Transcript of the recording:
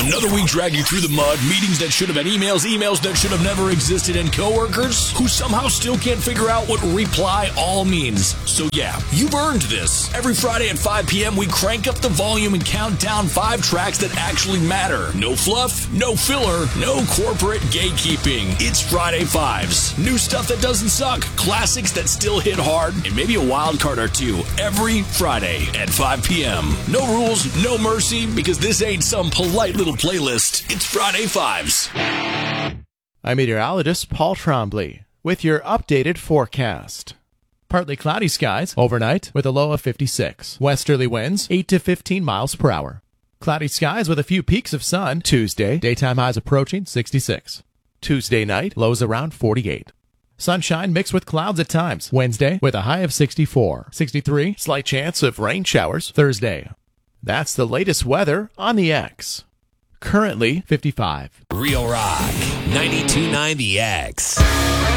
Another week dragged you through the mud, meetings that should have been emails, emails that should have never existed, and coworkers who somehow still can't figure out what reply all means. So yeah, you've earned this. Every Friday at 5 p.m., we crank up the volume and count down 5 tracks that actually matter. No fluff, no filler, no corporate gatekeeping. It's Friday Fives. New stuff that doesn't suck, classics that still hit hard, and maybe a wild card or two every Friday at 5 p.m. No rules, no mercy, because this ain't some polite little playlist. It's Friday Fives. I'm meteorologist Paul Trombley with your updated forecast. Partly cloudy skies overnight with a low of 56. Westerly winds 8 to 15 miles per hour. Cloudy skies with a few peaks of sun Tuesday. Daytime highs approaching 66. Tuesday night, lows around 48. Sunshine mixed with clouds at times. Wednesday with a high of 64. 63, slight chance of rain showers Thursday. That's the latest weather on the X. Currently 55. Real Rock 92.9 The X.